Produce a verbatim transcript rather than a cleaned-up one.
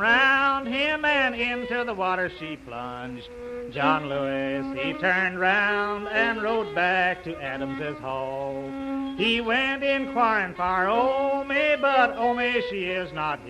Round him and into the water she plunged. John Lewis, he turned round and rode back to Adams's hall. He went inquiring for Omi, but Omi, she is not here.